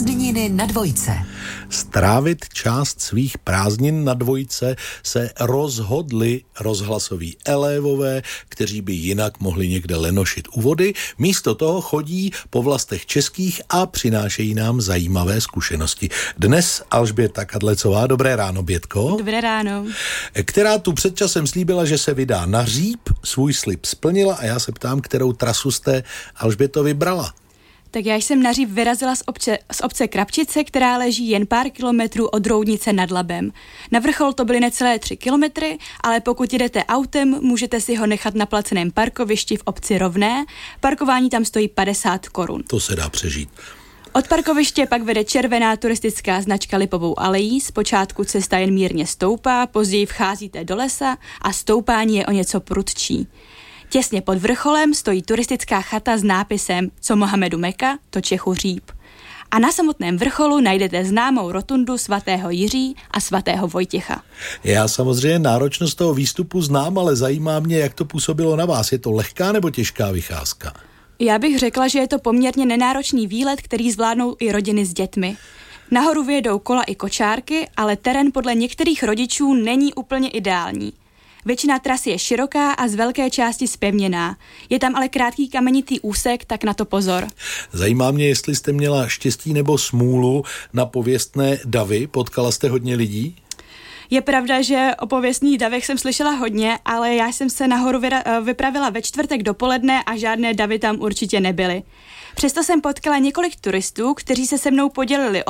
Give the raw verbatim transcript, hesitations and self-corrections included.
Prázdniny na dvojce. Strávit část svých prázdnin na dvojce se rozhodli rozhlasoví elévové, kteří by jinak mohli někde lenošit u vody. Místo toho chodí po vlastech českých a přinášejí nám zajímavé zkušenosti. Dnes Alžběta Kadlecová, dobré ráno, Bětko. Dobré ráno. Která tu před časem slíbila, že se vydá na Říp, svůj slib splnila a já se ptám, kterou trasu jste, Alžběto, vybrala. Tak já jsem na Říp vyrazila z obce, z obce Krapčice, která leží jen pár kilometrů od Roudnice nad Labem. Na vrchol to byly necelé tři kilometry, ale pokud jedete autem, můžete si ho nechat na placeném parkovišti v obci Rovné. Parkování tam stojí padesát korun. To se dá přežít. Od parkoviště pak vede červená turistická značka Lipovou alejí, zpočátku cesta jen mírně stoupá, později vcházíte do lesa a stoupání je o něco prudčí. Těsně pod vrcholem stojí turistická chata s nápisem Co Mohamedu Meka, to Čechu Říp. A na samotném vrcholu najdete známou rotundu svatého Jiří a svatého Vojtěcha. Já samozřejmě náročnost toho výstupu znám, ale zajímá mě, jak to působilo na vás. Je to lehká nebo těžká vycházka? Já bych řekla, že je to poměrně nenáročný výlet, který zvládnou i rodiny s dětmi. Nahoru vyjedou kola i kočárky, ale terén podle některých rodičů není úplně ideální. Většina trasy je široká a z velké části zpevněná. Je tam ale krátký kamenitý úsek, tak na to pozor. Zajímá mě, jestli jste měla štěstí nebo smůlu na pověstné davy. Potkala jste hodně lidí? Je pravda, že o pověstných davech jsem slyšela hodně, ale já jsem se nahoru vypravila ve čtvrtek dopoledne a žádné davy tam určitě nebyly. Přesto jsem potkala několik turistů, kteří se se mnou podělili